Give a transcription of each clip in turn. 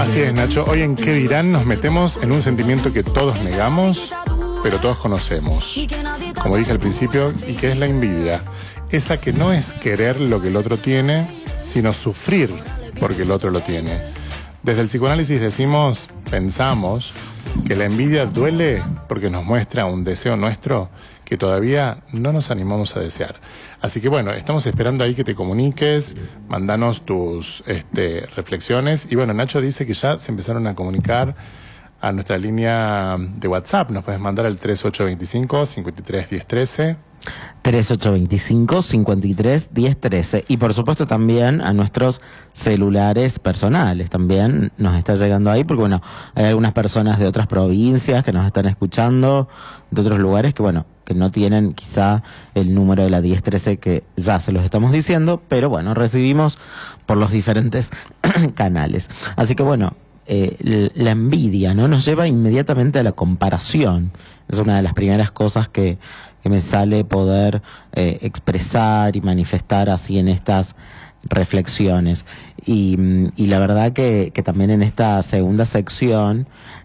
Así es, Nacho. Hoy en ¿Qué dirán? Nos metemos en un sentimiento que todos negamos, pero todos conocemos. Como dije al principio, y que es la envidia. Esa que no es querer lo que el otro tiene, sino sufrir porque el otro lo tiene. Desde el psicoanálisis pensamos que la envidia duele porque nos muestra un deseo nuestro que todavía no nos animamos a desear. Así que bueno, estamos esperando ahí que te comuniques, mandanos tus reflexiones. Y bueno, Nacho dice que ya se empezaron a comunicar a nuestra línea de WhatsApp. Nos puedes mandar al 3825-531013. 3825-531013. Y por supuesto también a nuestros celulares personales. También nos está llegando ahí, porque bueno, hay algunas personas de otras provincias que nos están escuchando, de otros lugares que bueno, que no tienen quizá el número de la 1013 que ya se los estamos diciendo, pero bueno, recibimos por los diferentes canales. Así que bueno, la envidia, ¿no?, nos lleva inmediatamente a la comparación. Es una de las primeras cosas que me sale poder expresar y manifestar así en estas reflexiones. Y la verdad que también en esta segunda sección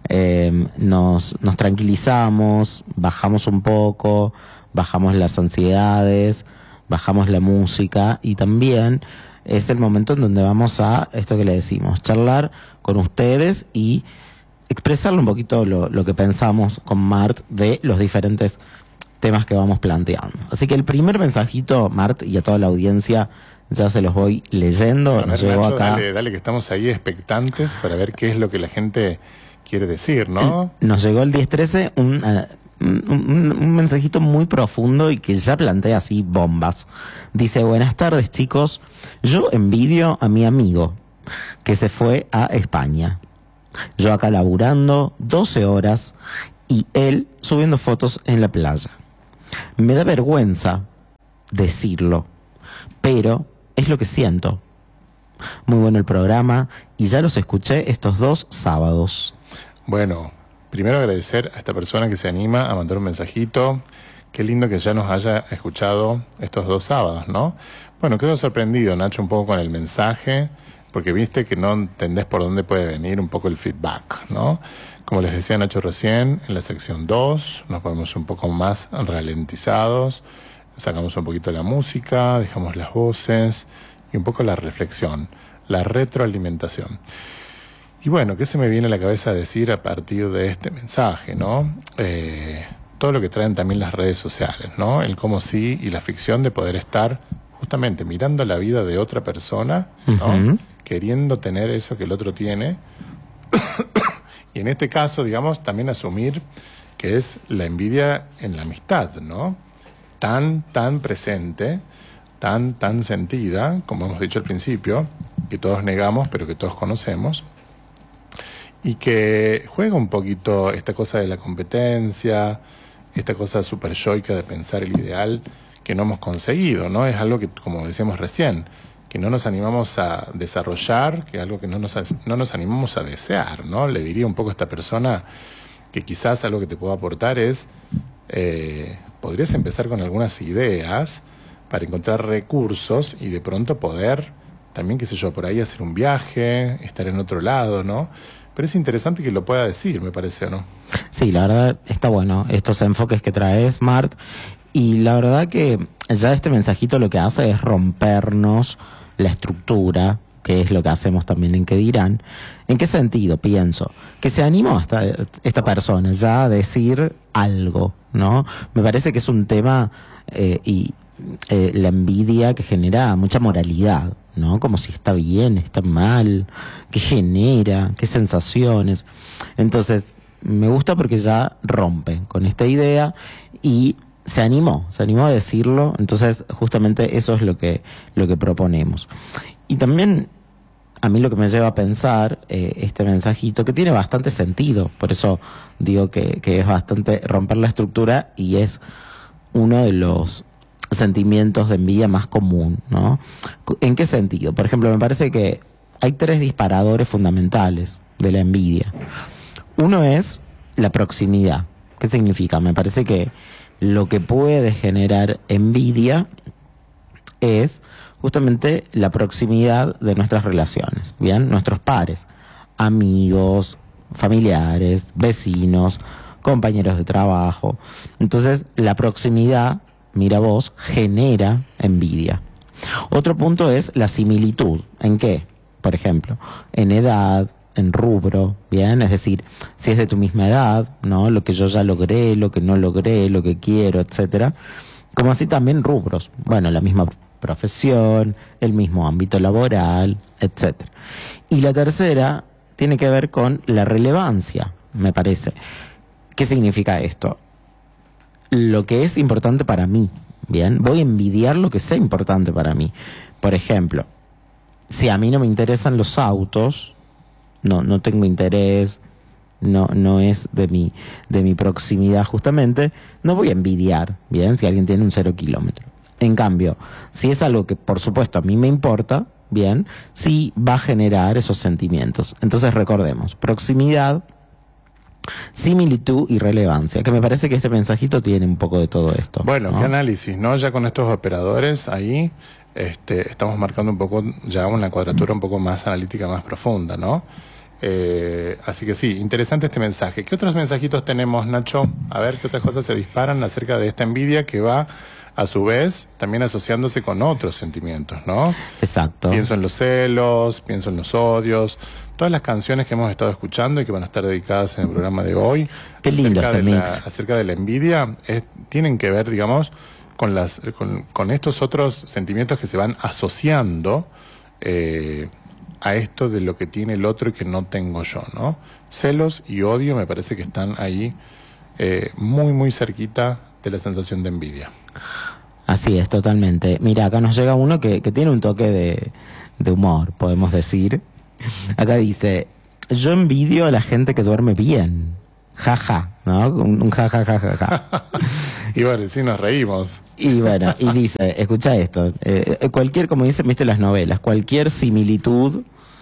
nos tranquilizamos, bajamos un poco, bajamos las ansiedades, bajamos la música, y también es el momento en donde vamos a, esto que le decimos, charlar con ustedes y expresarle un poquito lo que pensamos con Mart de los diferentes temas que vamos planteando. Así que el primer mensajito, Mart, y a toda la audiencia ya se los voy leyendo. Nos llegó Nacho, acá. Dale, que estamos ahí expectantes para ver qué es lo que la gente quiere decir, ¿no? Nos llegó el 1013 un mensajito muy profundo y que ya plantea así bombas. Dice: buenas tardes, chicos. Yo envidio a mi amigo que se fue a España. Yo acá laburando 12 horas y él subiendo fotos en la playa. Me da vergüenza decirlo, pero es lo que siento. Muy bueno el programa y ya los escuché estos 2 sábados. Bueno, primero agradecer a esta persona que se anima a mandar un mensajito. Qué lindo que ya nos haya escuchado estos 2 sábados, ¿no? Bueno, quedo sorprendido, Nacho, un poco con el mensaje, porque viste que no entendés por dónde puede venir un poco el feedback, ¿no? Como les decía Nacho recién, en la sección 2 nos ponemos un poco más ralentizados, sacamos un poquito la música, dejamos las voces y un poco la reflexión, la retroalimentación. Y bueno, ¿qué se me viene a la cabeza decir a partir de este mensaje, ¿no? Todo lo que traen también las redes sociales, ¿no? El cómo sí y la ficción de poder estar justamente mirando la vida de otra persona, ¿no? Queriendo tener eso que el otro tiene. Y en este caso, digamos, también asumir que es la envidia en la amistad, ¿no? Tan presente, tan sentida, como hemos dicho al principio, que todos negamos, pero que todos conocemos. Y que juega un poquito esta cosa de la competencia, esta cosa súper yoica de pensar el ideal que no hemos conseguido, ¿no? Es algo que, como decíamos recién, que no nos animamos a desarrollar, que es algo que no nos animamos a desear, ¿no? Le diría un poco a esta persona que quizás algo que te pueda aportar es, podrías empezar con algunas ideas para encontrar recursos y de pronto poder también, qué sé yo, por ahí hacer un viaje, estar en otro lado, ¿no? Pero es interesante que lo pueda decir, me parece, ¿no? Sí, la verdad está bueno estos enfoques que trae Smart, y la verdad que ya este mensajito lo que hace es rompernos la estructura, que es lo que hacemos también en ¿Qué dirán? ¿En qué sentido? Pienso que se animó esta persona ya a decir algo, ¿no? Me parece que es un tema la envidia que genera mucha moralidad, ¿no? Como si está bien, está mal, qué genera, qué sensaciones. Entonces, me gusta porque ya rompe con esta idea y se animó a decirlo. Entonces, justamente eso es lo que proponemos. Y también a mí lo que me lleva a pensar este mensajito, que tiene bastante sentido, por eso digo que es bastante romper la estructura, y es uno de los sentimientos de envidia más común, ¿no? ¿En qué sentido? Por ejemplo, me parece que hay 3 disparadores fundamentales de la envidia. Uno es la proximidad. ¿Qué significa? Me parece que lo que puede generar envidia es justamente la proximidad de nuestras relaciones, ¿bien? Nuestros pares. amigos, familiares, vecinos, compañeros de trabajo. Entonces, la proximidad, mira vos, genera envidia. Otro punto es la similitud. ¿En qué? Por ejemplo, en edad, en rubro, ¿bien? Es decir, si es de tu misma edad, ¿no? Lo que yo ya logré, lo que no logré, lo que quiero, etcétera. Como así también rubros. Bueno, la misma profesión, el mismo ámbito laboral, etcétera. Y la tercera tiene que ver con la relevancia, me parece. ¿Qué significa esto? Lo que es importante para mí, ¿bien? Voy a envidiar lo que sea importante para mí. Por ejemplo, si a mí no me interesan los autos, no tengo interés, no es de mi proximidad justamente, no voy a envidiar, ¿bien? Si alguien tiene un 0 kilómetro. En cambio, si es algo que por supuesto a mí me importa, ¿bien? Sí va a generar esos sentimientos. Entonces recordemos, proximidad, similitud y relevancia, que me parece que este mensajito tiene un poco de todo esto. Bueno, ¿no? qué análisis, ¿no? Ya con estos operadores ahí estamos marcando un poco ya una cuadratura un poco más analítica, más profunda, ¿no? Así que sí, interesante este mensaje. ¿Qué otros mensajitos tenemos, Nacho? A ver, ¿qué otras cosas se disparan acerca de esta envidia que va, a su vez, también asociándose con otros sentimientos, ¿no? Exacto. Pienso en los celos, pienso en los odios, todas las canciones que hemos estado escuchando y que van a estar dedicadas en el programa de hoy. Qué lindo acerca este de mix. acerca de la envidia, tienen que ver, digamos, con estos otros sentimientos que se van asociando a esto de lo que tiene el otro y que no tengo yo, ¿no? Celos y odio me parece que están ahí muy, muy cerquita de la sensación de envidia. Así es, totalmente. Mira, acá nos llega uno que tiene un toque de humor, podemos decir. Acá dice, yo envidio a la gente que duerme bien. Jaja, ¿no? Un jaja, jaja, jaja. Y bueno, sí nos reímos. Y bueno, y dice, escucha esto, cualquier, como dicen, viste las novelas, cualquier similitud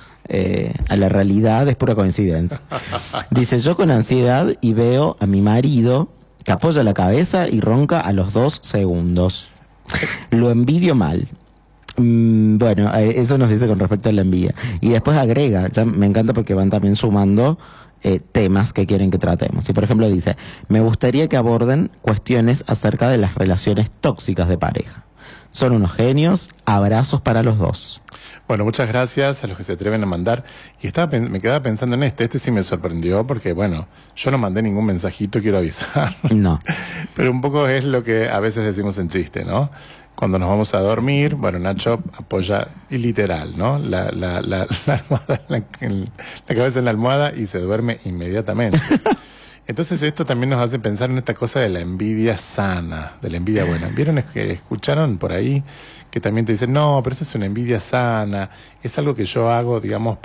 a la realidad es pura coincidencia. Dice, yo con ansiedad y veo a mi marido que apoya la cabeza y ronca a los 2 segundos. Lo envidio mal. Bueno, eso nos dice con respecto a la envidia. Y después agrega, ya me encanta porque van también sumando temas que quieren que tratemos. Y por ejemplo dice, me gustaría que aborden cuestiones acerca de las relaciones tóxicas de pareja. Son unos genios, abrazos para los dos. Bueno, muchas gracias a los que se atreven a mandar. Y me quedaba pensando en este sí me sorprendió porque, bueno, yo no mandé ningún mensajito, quiero avisar. No. Pero un poco es lo que a veces decimos en chiste, ¿no? Cuando nos vamos a dormir, bueno, Nacho apoya, y literal, ¿no? La almohada, la cabeza en la almohada y se duerme inmediatamente. Entonces esto también nos hace pensar en esta cosa de la envidia sana, de la envidia buena. ¿Vieron que escucharon por ahí que también te dicen, no, pero esta es una envidia sana, es algo que yo hago, digamos,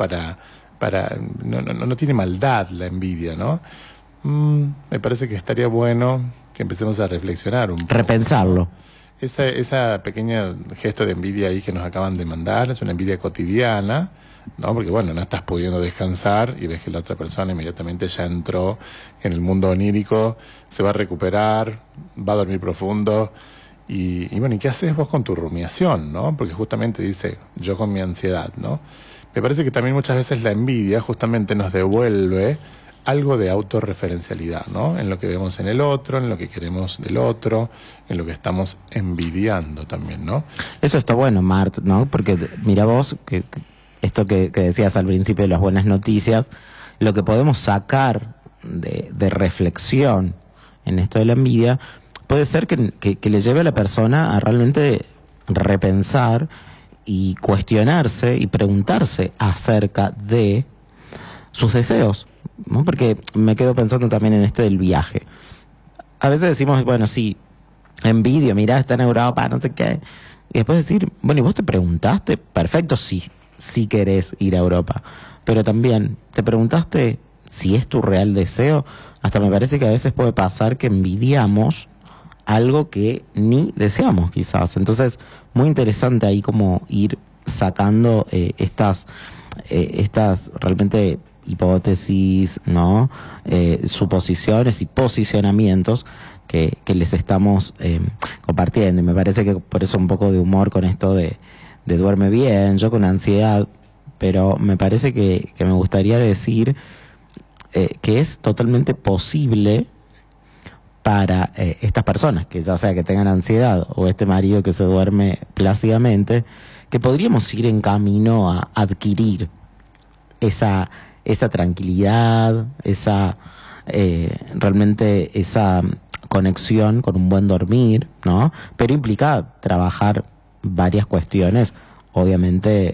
no tiene maldad la envidia, ¿no? Me parece que estaría bueno que empecemos a reflexionar un poco. Repensarlo. Esa pequeña gesto de envidia ahí que nos acaban de mandar es una envidia cotidiana, ¿no? Porque bueno, no estás pudiendo descansar y ves que la otra persona inmediatamente ya entró en el mundo onírico, se va a recuperar, va a dormir profundo y bueno, ¿y qué haces vos con tu rumiación, no? Porque justamente dice, yo con mi ansiedad, ¿no? Me parece que también muchas veces la envidia justamente nos devuelve algo de autorreferencialidad, ¿no? En lo que vemos en el otro, en lo que queremos del otro, en lo que estamos envidiando también, ¿no? Eso está bueno, Mart, ¿no? Porque mira vos, que esto que decías al principio de las buenas noticias, lo que podemos sacar de reflexión en esto de la envidia, puede ser que le lleve a la persona a realmente repensar y cuestionarse y preguntarse acerca de sus deseos, ¿no? Porque me quedo pensando también en este del viaje. A veces decimos, bueno, sí, envidio, mirá, está en Europa, no sé qué. Y después decir, bueno, ¿y vos te preguntaste? Perfecto, si querés ir a Europa. Pero también, ¿te preguntaste si es tu real deseo? Hasta me parece que a veces puede pasar que envidiamos algo que ni deseamos, quizás. Entonces, muy interesante ahí como ir sacando estas realmente hipótesis, ¿no? Suposiciones y posicionamientos que les estamos compartiendo. Y me parece que por eso un poco de humor con esto de duerme bien. Yo con ansiedad pero me parece que me gustaría decir que es totalmente posible para estas personas, que ya sea que tengan ansiedad o este marido que se duerme plácidamente, que podríamos ir en camino a adquirir esa tranquilidad, realmente esa conexión con un buen dormir, ¿no? Pero implica trabajar varias cuestiones, obviamente,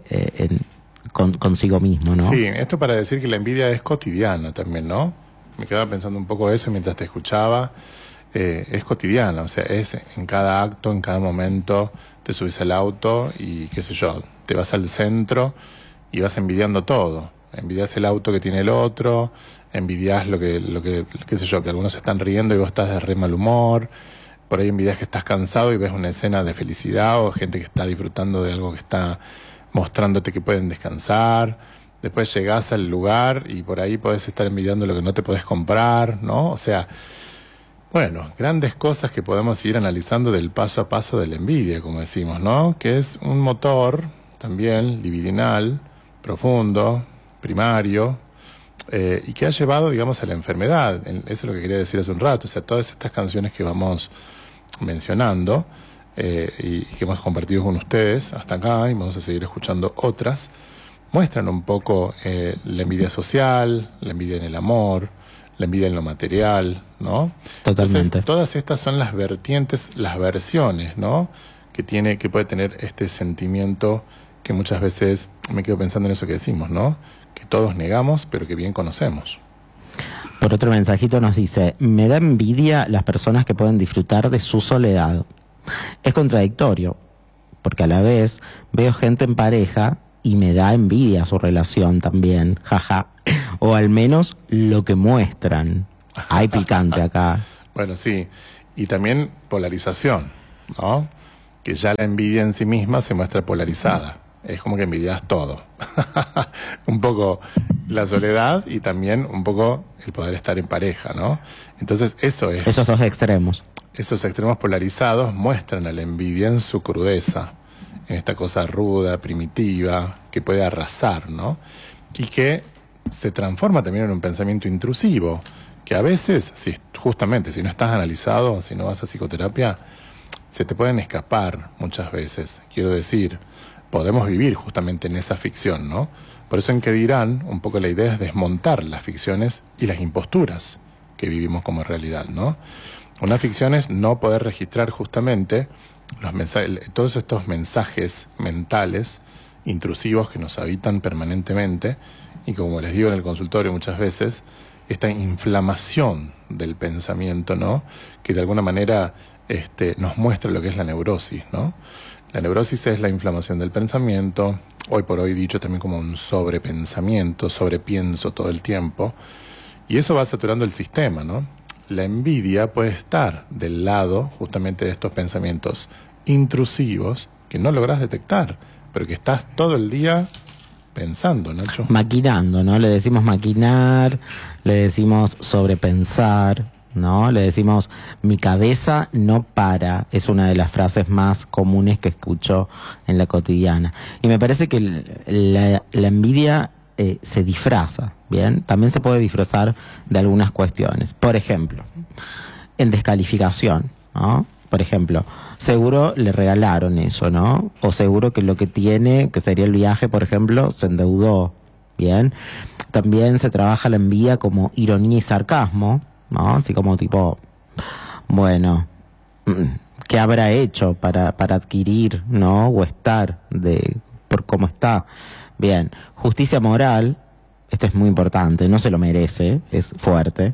consigo mismo, ¿no? Sí, esto para decir que la envidia es cotidiana también, ¿no? Me quedaba pensando un poco eso mientras te escuchaba. Es cotidiana, o sea, es en cada acto, en cada momento, te subes al auto y qué sé yo, te vas al centro y vas envidiando todo. Envidias el auto que tiene el otro, envidias lo que, qué sé yo, que algunos se están riendo y vos estás de re mal humor. Por ahí envidias que estás cansado y ves una escena de felicidad o gente que está disfrutando de algo que está mostrándote que pueden descansar. Después llegás al lugar y por ahí podés estar envidiando lo que no te podés comprar, ¿no? O sea, bueno, grandes cosas que podemos ir analizando del paso a paso de la envidia, como decimos, ¿no? Que es un motor también libidinal, profundo, primario, y que ha llevado, digamos, a la enfermedad. Eso es lo que quería decir hace un rato. O sea, todas estas canciones que vamos mencionando y que hemos compartido con ustedes hasta acá, y vamos a seguir escuchando otras, muestran un poco la envidia social, la envidia en el amor, la envidia en lo material, ¿no? Totalmente. Entonces, todas estas son las vertientes, las versiones, ¿no? Que puede tener este sentimiento que muchas veces me quedo pensando en eso que decimos, ¿no? Que todos negamos, pero que bien conocemos. Por otro mensajito nos dice: me da envidia las personas que pueden disfrutar de su soledad. Es contradictorio, porque a la vez veo gente en pareja y me da envidia su relación también, jaja. O al menos lo que muestran. Hay picante acá. Bueno, sí. Y también polarización, ¿no? Que ya la envidia en sí misma se muestra polarizada. Es como que envidias todo. Un poco la soledad y también un poco el poder estar en pareja, ¿no? Entonces eso es... Esos dos extremos. Esos extremos polarizados muestran a la envidia en su crudeza, en esta cosa ruda, primitiva, que puede arrasar, ¿no? Y que se transforma también en un pensamiento intrusivo, que a veces, justamente, si no estás analizado, si no vas a psicoterapia, se te pueden escapar muchas veces. Quiero decir, podemos vivir justamente en esa ficción, ¿no? Por eso en Que Dirán, un poco la idea es desmontar las ficciones y las imposturas que vivimos como realidad, ¿no? Una ficción es no poder registrar justamente todos estos mensajes mentales intrusivos que nos habitan permanentemente y, como les digo en el consultorio muchas veces, esta inflamación del pensamiento, ¿no? Que de alguna manera nos muestra lo que es la neurosis, ¿no? La neurosis es la inflamación del pensamiento, hoy por hoy dicho también como un sobrepensamiento, sobrepienso todo el tiempo, y eso va saturando el sistema, ¿no? La envidia puede estar del lado justamente de estos pensamientos intrusivos que no lográs detectar, pero que estás todo el día pensando, Nacho. Maquinando, ¿no? Le decimos maquinar, le decimos sobrepensar, ¿no? Le decimos mi cabeza no para. Es una de las frases más comunes que escucho en la cotidiana. Y me parece que la envidia se disfraza, ¿bien? También se puede disfrazar de algunas cuestiones. Por ejemplo, en descalificación, ¿no? Por ejemplo, seguro le regalaron eso, ¿no? O seguro que lo que tiene, que sería el viaje, por ejemplo, se endeudó, ¿bien? También se trabaja la envidia como ironía y sarcasmo, ¿no? Así como tipo, bueno, ¿qué habrá hecho para adquirir, ¿no? O estar por cómo está. Bien, justicia moral, esto es muy importante, no se lo merece, es fuerte.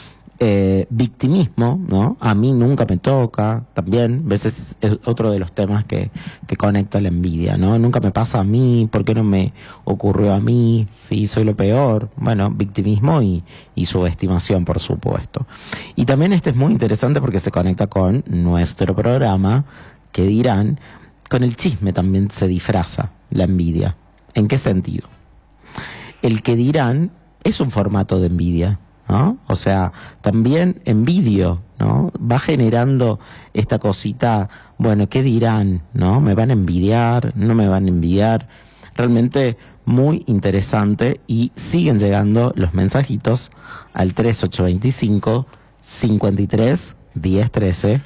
Victimismo, ¿no? A mí nunca me toca, también, a veces es otro de los temas que conecta la envidia, ¿no? Nunca me pasa a mí, ¿por qué no me ocurrió a mí? Sí, soy lo peor. Bueno, victimismo y subestimación, por supuesto. Y también este es muy interesante porque se conecta con nuestro programa, Que Dirán, con el chisme también se disfraza la envidia. ¿En qué sentido? El Que Dirán es un formato de envidia, ¿no? O sea, también envidio, ¿no? Va generando esta cosita, bueno, ¿qué dirán? ¿No? ¿Me van a envidiar? ¿No me van a envidiar? Realmente muy interesante y siguen llegando los mensajitos al 3825 53 10 13.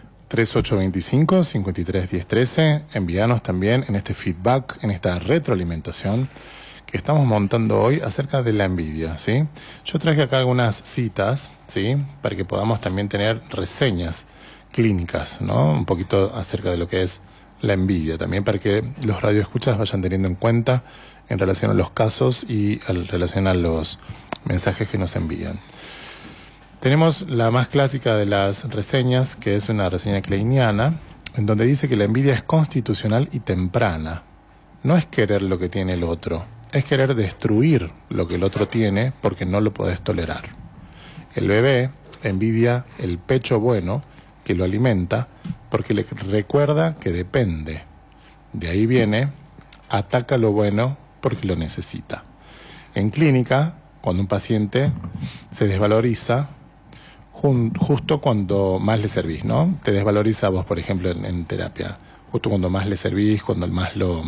3825-531013. Envíanos también en este feedback, en esta retroalimentación que estamos montando hoy acerca de la envidia, ¿sí? Yo traje acá algunas citas, ¿sí? Para que podamos también tener reseñas clínicas, ¿no? Un poquito acerca de lo que es la envidia, también para que los radioescuchas vayan teniendo en cuenta en relación a los casos y en relación a los mensajes que nos envían. Tenemos la más clásica de las reseñas, que es una reseña kleiniana, en donde dice que la envidia es constitucional y temprana. No es querer lo que tiene el otro, es querer destruir lo que el otro tiene porque no lo podés tolerar. El bebé envidia el pecho bueno que lo alimenta porque le recuerda que depende. De ahí viene, ataca lo bueno porque lo necesita. En clínica, cuando un paciente se desvaloriza, justo cuando más le servís, ¿no? Te desvaloriza vos, por ejemplo, en terapia. Justo cuando más le servís, cuando más lo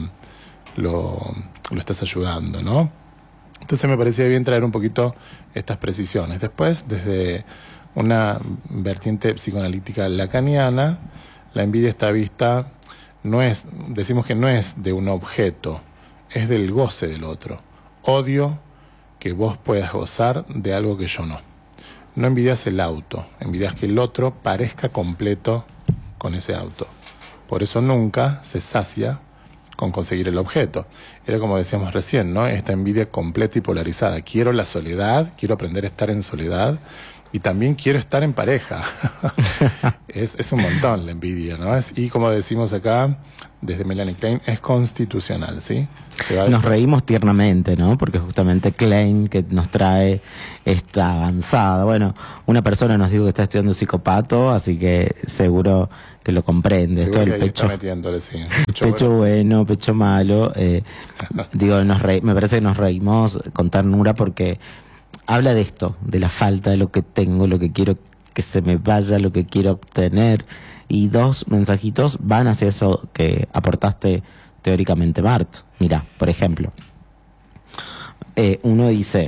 estás ayudando, ¿no? Entonces me parecía bien traer un poquito estas precisiones. Después, desde una vertiente psicoanalítica lacaniana, la envidia está vista, decimos que no es de un objeto, es del goce del otro. Odio que vos puedas gozar de algo que yo no. No envidias el auto, envidias que el otro parezca completo con ese auto. Por eso nunca se sacia con conseguir el objeto. Era como decíamos recién, ¿no? Esta envidia completa y polarizada. Quiero la soledad, quiero aprender a estar en soledad y también quiero estar en pareja. Es un montón la envidia, ¿no? Y como decimos acá, desde Melanie Klein, es constitucional, ¿sí? Nos reímos tiernamente, ¿no? Porque justamente Klein, que nos trae esta avanzada. Bueno, una persona nos dijo que está estudiando psicopato, así que seguro que lo comprende. Seguro esto que del pecho, está metiéndole, sí. pecho bueno, pecho malo. Digo, me parece que nos reímos con ternura porque habla de esto, de la falta de lo que tengo, lo que quiero que se me vaya, lo que quiero obtener. Y dos mensajitos van hacia eso que aportaste teóricamente, Mart. Mira, por ejemplo, uno dice,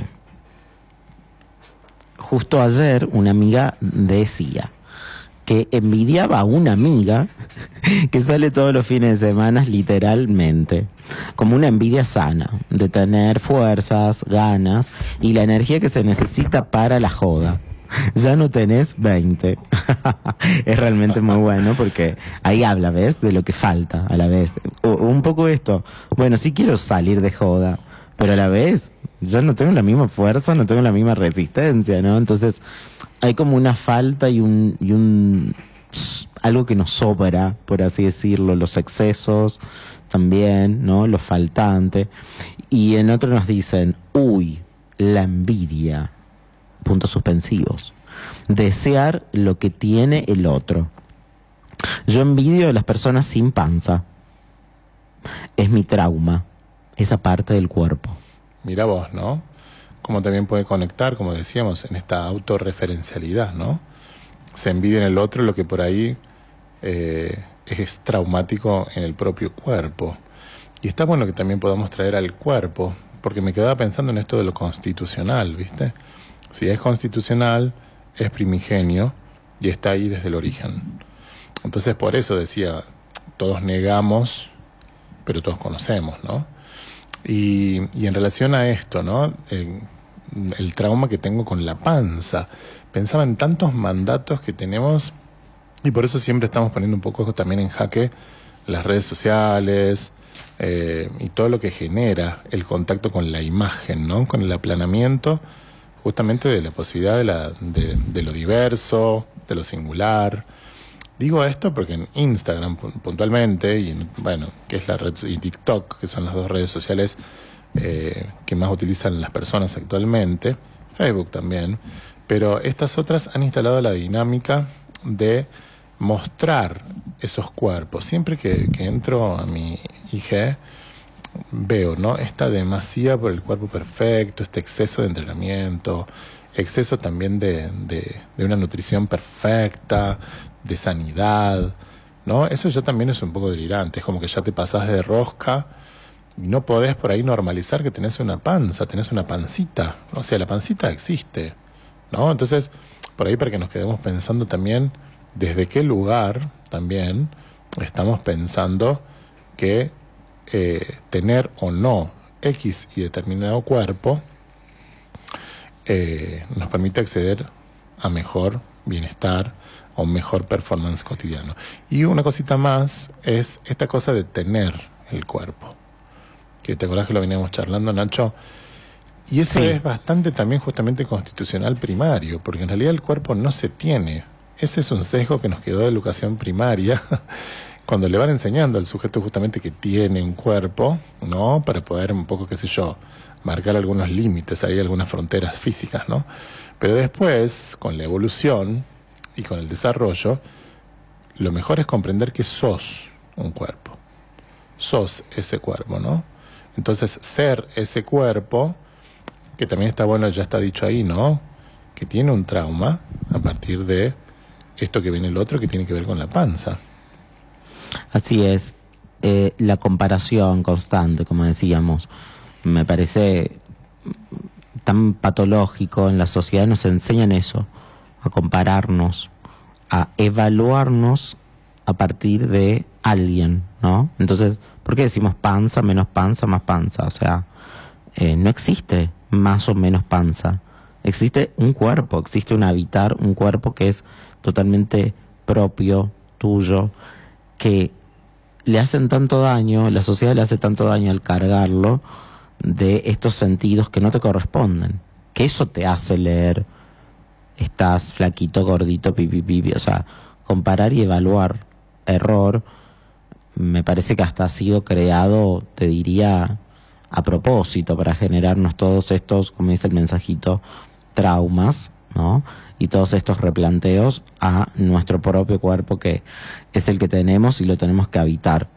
justo ayer una amiga decía que envidiaba a una amiga que sale todos los fines de semana literalmente, como una envidia sana, de tener fuerzas, ganas y la energía que se necesita para la joda. Ya no tenés 20. Es realmente muy bueno porque ahí habla, ¿ves? De lo que falta a la vez. Un poco esto, bueno, sí quiero salir de joda, pero a la vez ya no tengo la misma fuerza, no tengo la misma resistencia, ¿no? Entonces hay como una falta y algo que nos sobra, por así decirlo, los excesos también, ¿no? Lo faltante. Y en otro nos dicen, uy, la envidia. Puntos suspensivos. Desear lo que tiene el otro. Yo envidio a las personas sin panza. Es mi trauma, esa parte del cuerpo. Mira vos, ¿no? Como también puede conectar, como decíamos, en esta autorreferencialidad, ¿no? Se envidia en el otro lo que por ahí es traumático en el propio cuerpo. Y está bueno que también podamos traer al cuerpo, porque me quedaba pensando en esto de lo constitucional, ¿viste? Si es constitucional, es primigenio y está ahí desde el origen. Entonces, por eso decía, todos negamos, pero todos conocemos, ¿no? Y en relación a esto, ¿no? El trauma que tengo con la panza. Pensaba en tantos mandatos que tenemos y por eso siempre estamos poniendo un poco también en jaque las redes sociales y todo lo que genera el contacto con la imagen, ¿no? Con el aplanamiento justamente de la posibilidad de lo diverso, de lo singular. Digo esto porque en Instagram puntualmente, y bueno, que es la red, y TikTok, que son las dos redes sociales que más utilizan las personas actualmente, Facebook también, pero estas otras han instalado la dinámica de mostrar esos cuerpos. Siempre que entro a mi IG, veo, ¿no? Esta demasía por el cuerpo perfecto, este exceso de entrenamiento, exceso también de una nutrición perfecta, de sanidad, ¿no? Eso ya también es un poco delirante, es como que ya te pasás de rosca Y no podés por ahí normalizar que tenés una panza, tenés una pancita. O sea, la pancita existe, ¿no? Entonces, por ahí para que nos quedemos pensando también desde qué lugar también estamos pensando que tener o no X y determinado cuerpo nos permite acceder a mejor bienestar o mejor performance cotidiano. Y una cosita más es esta cosa de tener el cuerpo, que te acordás que lo veníamos charlando, Nacho, y eso es bastante también justamente constitucional primario, porque en realidad el cuerpo no se tiene. Ese es un sesgo que nos quedó de educación primaria, cuando le van enseñando al sujeto justamente que tiene un cuerpo, ¿no? Para poder un poco, qué sé yo, marcar algunos límites, hay algunas fronteras físicas, ¿no? Pero después, con la evolución y con el desarrollo, lo mejor es comprender que sos un cuerpo. Sos ese cuerpo, ¿no? Entonces, ser ese cuerpo, que también está bueno, ya está dicho ahí, ¿no? Que tiene un trauma a partir de esto que viene el otro, que tiene que ver con la panza. Así es. La comparación constante, como decíamos, me parece tan patológico. En la sociedad nos enseñan eso, a compararnos, a evaluarnos a partir de alguien, ¿no? Entonces, ¿por qué decimos panza, menos panza, más panza? O sea, no existe más o menos panza. Existe un cuerpo, existe un habitar, un cuerpo que es totalmente propio, tuyo, que le hacen tanto daño, la sociedad le hace tanto daño al cargarlo de estos sentidos que no te corresponden. Que eso te hace leer, estás flaquito, gordito, pipi, pipi. O sea, comparar y evaluar, error, me parece que hasta ha sido creado, te diría, a propósito, para generarnos todos estos, como dice el mensajito, traumas, ¿no? Y todos estos replanteos a nuestro propio cuerpo, que es el que tenemos y lo tenemos que habitar.